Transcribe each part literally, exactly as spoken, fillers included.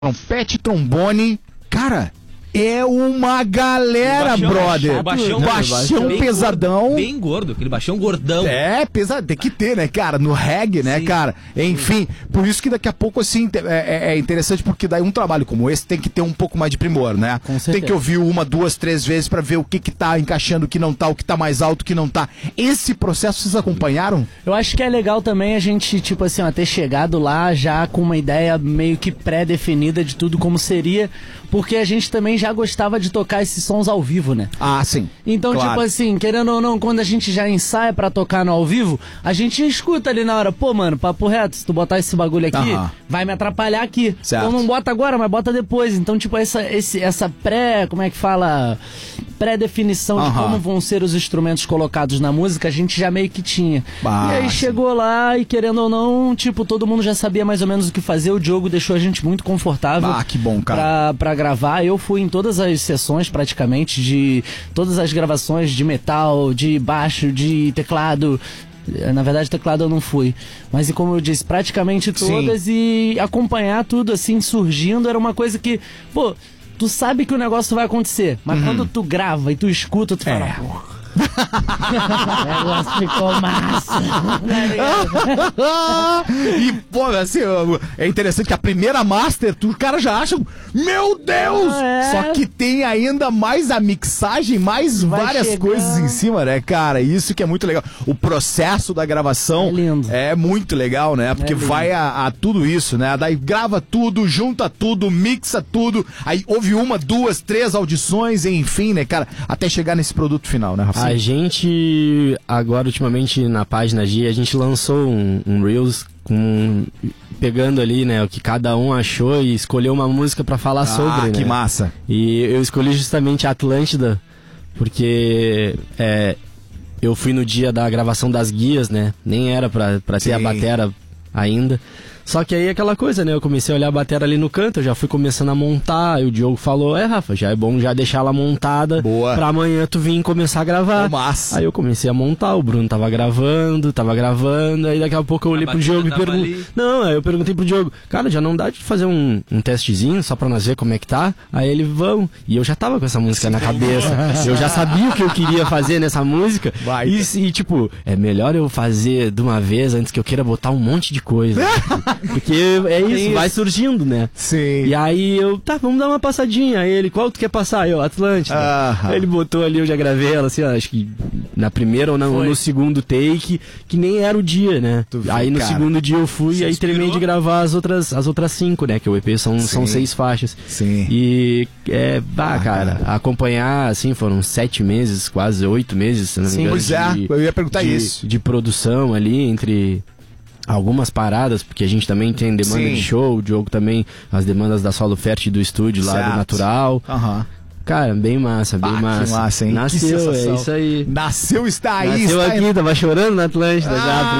trompete, trombone, cara, é uma galera, baixão, brother. Baixão, baixão, baixão bem pesadão. Gordo, bem gordo, aquele baixão gordão. É, pesado, tem que ter, né, cara? No reggae, né, Sim. cara? Enfim, por isso que daqui a pouco, assim, é, é interessante, porque daí um trabalho como esse tem que ter um pouco mais de primor, né? Com certeza. Tem que ouvir uma, duas, três vezes pra ver o que que tá encaixando, o que não tá, o que tá mais alto, o que não tá. Esse processo vocês acompanharam? Eu acho que é legal também a gente, tipo assim, ó, ter chegado lá já com uma ideia meio que pré-definida de tudo como seria, porque a gente também já gostava de tocar esses sons ao vivo, né? Ah, sim. Então, Claro. tipo assim, querendo ou não, quando a gente já ensaia pra tocar no ao vivo, a gente escuta ali na hora, pô, mano, papo reto, se tu botar esse bagulho aqui, Aham. vai me atrapalhar aqui. Certo. Então não bota agora, mas bota depois. Então, tipo, essa, esse, essa pré, como é que fala? Pré-definição de Aham. como vão ser os instrumentos colocados na música, a gente já meio que tinha. Ah, e aí sim. chegou lá e, querendo ou não, tipo, todo mundo já sabia mais ou menos o que fazer. O Diogo deixou a gente muito confortável. Ah, que bom, cara. Pra, pra gravar. Eu fui em todas as sessões, praticamente, de todas as gravações de metal, de baixo, de teclado. Na verdade, teclado eu não fui. Mas, e como eu disse, praticamente todas. Sim. E acompanhar tudo, assim, surgindo, era uma coisa que, pô, tu sabe que o negócio vai acontecer. Mas Uhum. quando tu grava e tu escuta, tu fala, É. pô, o negócio ficou massa. E, pô, assim, é interessante que a primeira master, tu, os caras já acham, meu Deus! Ah, é? Só que tem ainda mais a mixagem, mais Vai várias chegando. coisas em cima, né, cara? Isso que é muito legal. O processo da gravação É lindo. é muito legal, né? Porque É lindo. vai a, a tudo isso, né? Daí grava tudo, junta tudo, mixa tudo, aí houve uma, duas, três audições, enfim, né, cara? Até chegar nesse produto final, né, Rafa? A gente, agora ultimamente na página G, a gente lançou um, um Reels com, pegando ali, né, o que cada um achou e escolheu uma música pra falar sobre, Ah, que né? massa. E eu escolhi justamente Atlântida, porque é, eu fui no dia da gravação das guias, né? Nem era pra, pra ter Sim. a batera ainda. Só que aí aquela coisa, né? Eu comecei a olhar a batera ali no canto, eu já fui começando a montar, aí o Diogo falou, é, Rafa, já é bom já deixar ela montada. Boa. Pra amanhã tu vir começar a gravar. Ô, massa. Aí eu comecei a montar, o Bruno tava gravando, tava gravando, aí daqui a pouco eu olhei pro batida Diogo e tava perguntei. ali. Não, aí eu perguntei pro Diogo, cara, já não dá de fazer um, um testezinho só pra nós ver como é que tá? Aí ele, vamos. E eu já tava com essa música na cabeça. Eu já sabia o que eu queria fazer nessa música. Vai. E, e, tipo, é melhor eu fazer de uma vez antes que eu queira botar um monte de coisa. Porque é isso, isso. vai surgindo, né? Sim. E aí eu, tá, vamos dar uma passadinha. Aí ele, qual tu quer passar? Eu, Atlântida. Aham. Aí ele botou ali, eu já gravei ela, assim, ó, acho que na primeira ou na- Foi. no segundo take, que nem era o dia, né? Tu viu, Aí no cara. segundo dia eu fui Se e aí terminei inspirou? de gravar as outras, as outras cinco, né? Que o E P são, são Sim. seis faixas. Sim. E, é, bah, Ah, cara, cara. acompanhar, assim, foram sete meses, quase oito meses, se não me Sim. engano. Pois é, de- eu ia perguntar de, isso. de produção ali, entre algumas paradas, porque a gente também tem demanda Sim. de show, o Diogo também, as demandas da Solo Fert do estúdio lá Certo. do Natural. Aham. Cara, bem massa, bem Ah, que massa. massa, hein? Que Nasceu, sensação. é isso aí. Nasceu, está aí, Nasceu está aqui, tava chorando na Atlântida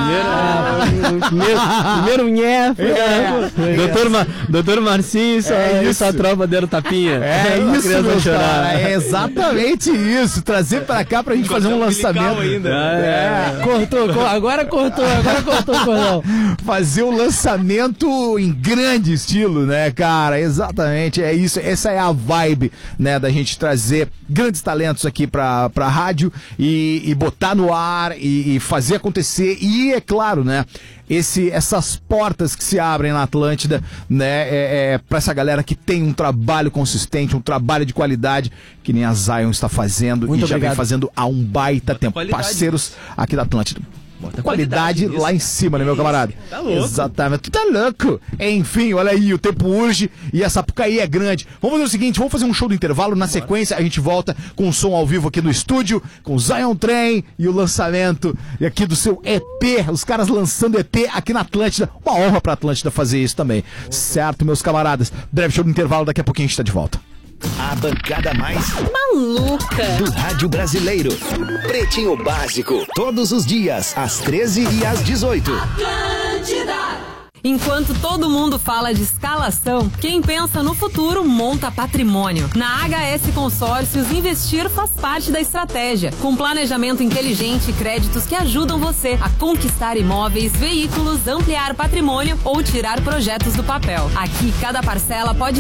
Ah. já. Primeiro, primeiro, primeiro nhé. É. Doutor, Ma, Doutor Marcinho, só É essa isso. tropa deram tapinha. É A isso, criança meu chorar. cara. É exatamente isso. Trazer pra cá pra gente fazer um lançamento. Ainda. É. Cortou, cor- agora cortou, agora cortou o cordão. Fazer o lançamento em grande estilo, né, cara? Exatamente, é isso. Essa é a vibe, né, da gente trazer grandes talentos aqui pra, pra rádio e, e botar no ar e, e fazer acontecer. E é claro, né, esse, essas portas que se abrem na Atlântida, né, é, é pra essa galera que tem um trabalho consistente, um trabalho de qualidade, que nem a Zion está fazendo Muito e já vem obrigado. fazendo há um baita Bota tempo. qualidade. Parceiros aqui da Atlântida. Bota Qualidade qualidade lá em nisso. cima, né, meu camarada? Tá louco. Exatamente. Tu tá louco. Enfim, olha aí, o tempo urge e essa Sapucaí é grande. Vamos fazer o seguinte, vamos fazer um show do intervalo. Na sequência, a gente volta com o som ao vivo aqui no estúdio, com o Zion Train e o lançamento e aqui do seu E P. Os caras lançando E P aqui na Atlântida. Uma honra pra Atlântida fazer isso também. Certo, meus camaradas? Breve show do intervalo, daqui a pouquinho a gente tá de volta. A bancada mais Maluca. do rádio brasileiro. Pretinho Básico. Todos os dias, às treze e às dezoito. Enquanto todo mundo fala de escalação, quem pensa no futuro monta patrimônio. Na H S Consórcios, investir faz parte da estratégia, com planejamento inteligente e créditos que ajudam você a conquistar imóveis, veículos, ampliar patrimônio ou tirar projetos do papel. Aqui, cada parcela pode